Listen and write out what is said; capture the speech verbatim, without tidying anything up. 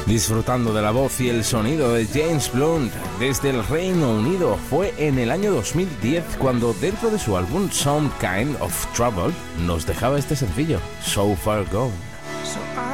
Disfrutando de la voz y el sonido de James Blunt desde el Reino Unido. Fue en el año dos mil diez cuando dentro de su álbum Some Kind of Trouble nos dejaba este sencillo, So Far Gone.